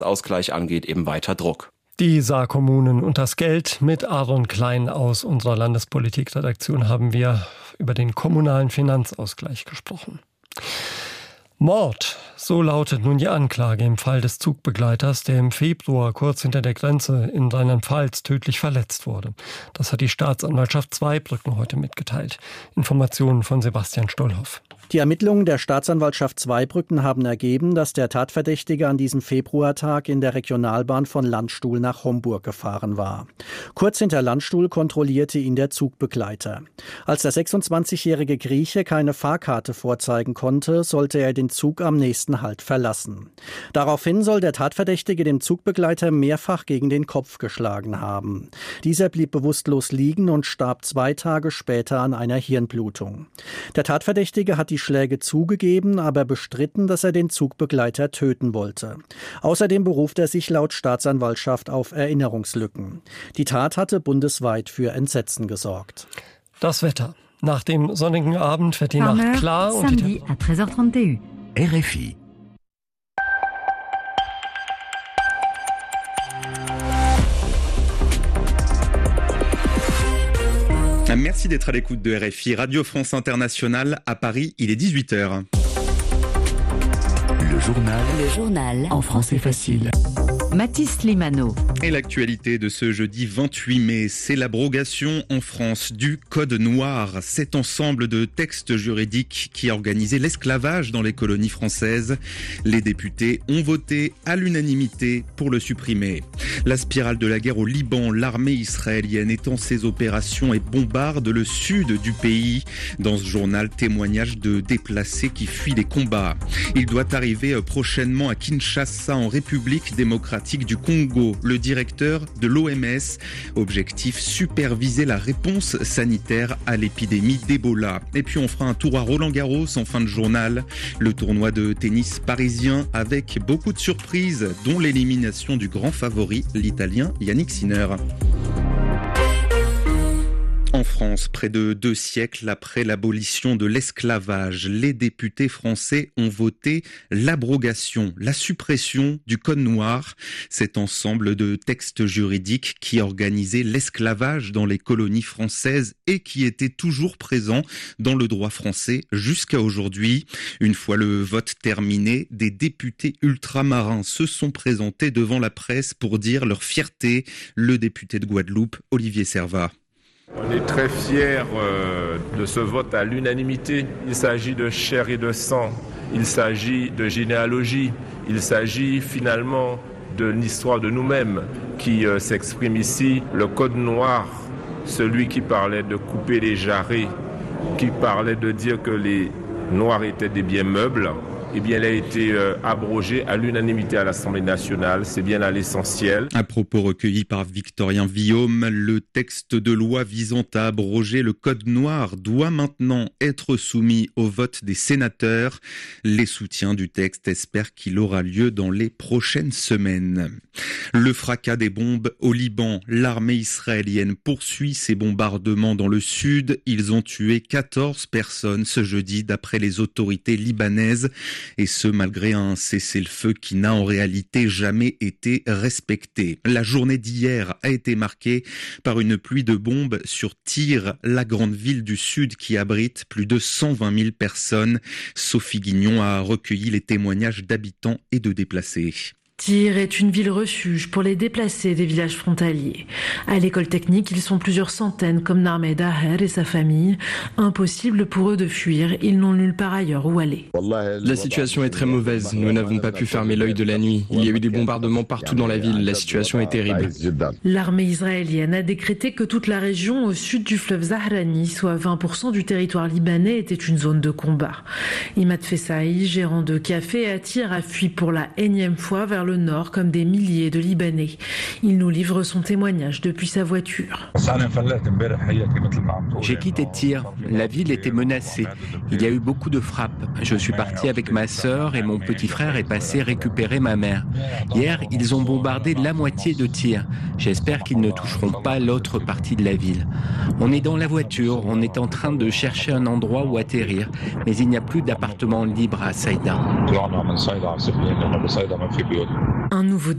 Ausgleich angeht, eben weiter Druck. Die Saarkommunen und das Geld. Mit Aaron Klein aus unserer Landespolitikredaktion haben wir über den kommunalen Finanzausgleich gesprochen. Mord, so lautet nun die Anklage im Fall des Zugbegleiters, der im Februar kurz hinter der Grenze in Rheinland-Pfalz tödlich verletzt wurde. Das hat die Staatsanwaltschaft Zweibrücken heute mitgeteilt. Informationen von Sebastian Stollhoff. Die Ermittlungen der Staatsanwaltschaft Zweibrücken haben ergeben, dass der Tatverdächtige an diesem Februartag in der Regionalbahn von Landstuhl nach Homburg gefahren war. Kurz hinter Landstuhl kontrollierte ihn der Zugbegleiter. Als der 26-jährige Grieche keine Fahrkarte vorzeigen konnte, sollte er den Zug am nächsten Halt verlassen. Daraufhin soll der Tatverdächtige dem Zugbegleiter mehrfach gegen den Kopf geschlagen haben. Dieser blieb bewusstlos liegen und starb 2 Tage später an einer Hirnblutung. Der Tatverdächtige hat die Schläge zugegeben, aber bestritten, dass er den Zugbegleiter töten wollte. Außerdem beruft er sich laut Staatsanwaltschaft auf Erinnerungslücken. Die Tat hatte bundesweit für Entsetzen gesorgt. Das Wetter. Nach dem sonnigen Abend wird die Nacht klar und samedi à 13h31. RFI. Merci d'être à l'écoute de RFI, Radio France Internationale à Paris, il est 18h. Le journal en français facile. Mathis Limano. Et l'actualité de ce jeudi 28 mai, c'est l'abrogation en France du Code noir, cet ensemble de textes juridiques qui organisait l'esclavage dans les colonies françaises. Les députés ont voté à l'unanimité pour le supprimer. La spirale de la guerre au Liban, l'armée israélienne étend ses opérations et bombarde le sud du pays. Dans ce journal, témoignage de déplacés qui fuient les combats. Il doit arriver prochainement à Kinshasa, en République démocratique du Congo. Le directeur de l'OMS, objectif superviser la réponse sanitaire à l'épidémie d'Ebola. Et puis on fera un tour à Roland-Garros en fin de journal. Le tournoi de tennis parisien avec beaucoup de surprises, dont l'élimination du grand favori, l'Italien Yannick Sinner. En France, près de 2 siècles après l'abolition de l'esclavage, les députés français ont voté l'abrogation, la suppression du Code noir, cet ensemble de textes juridiques qui organisait l'esclavage dans les colonies françaises et qui était toujours présent dans le droit français jusqu'à aujourd'hui. Une fois le vote terminé, des députés ultramarins se sont présentés devant la presse pour dire leur fierté. Le député de Guadeloupe, Olivier Servat. On est très fiers de ce vote à l'unanimité. Il s'agit de chair et de sang, il s'agit de généalogie, il s'agit finalement de l'histoire de nous-mêmes qui s'exprime ici. Le Code noir, celui qui parlait de couper les jarrets, qui parlait de dire que les noirs étaient des biens meubles, eh bien, elle a été abrogée à l'unanimité à l'Assemblée nationale. C'est bien là l'essentiel. À propos recueillis par Victorien Villaume, le texte de loi visant à abroger le Code noir doit maintenant être soumis au vote des sénateurs. Les soutiens du texte espèrent qu'il aura lieu dans les prochaines semaines. Le fracas des bombes au Liban. L'armée israélienne poursuit ses bombardements dans le sud. Ils ont tué 14 personnes ce jeudi d'après les autorités libanaises. Et ce malgré un cessez-le-feu qui n'a en réalité jamais été respecté. La journée d'hier a été marquée par une pluie de bombes sur Tyr, la grande ville du sud qui abrite plus de 120 000 personnes. Sophie Guignon a recueilli les témoignages d'habitants et de déplacés. Tyr est une ville refuge pour les déplacés des villages frontaliers. À l'école technique, ils sont plusieurs centaines, comme Narmed Daher et sa famille. Impossible pour eux de fuir, ils n'ont nulle part ailleurs où aller. La situation est très mauvaise, nous n'avons pas pu fermer l'œil de la nuit. Il y a eu des bombardements partout dans la ville, la situation est terrible. L'armée israélienne a décrété que toute la région au sud du fleuve Zahrani, soit 20% du territoire libanais, était une zone de combat. Imad Fessaï, gérant de café à Tyr, a fui pour la énième fois vers le nord comme des milliers de Libanais. Il nous livre son témoignage depuis sa voiture. J'ai quitté Tyr. La ville était menacée. Il y a eu beaucoup de frappes. Je suis parti avec ma sœur et mon petit frère est passé récupérer ma mère. Hier, ils ont bombardé la moitié de Tyr. J'espère qu'ils ne toucheront pas l'autre partie de la ville. On est dans la voiture, on est en train de chercher un endroit où atterrir, mais il n'y a plus d'appartement libre à Saïda. Un nouveau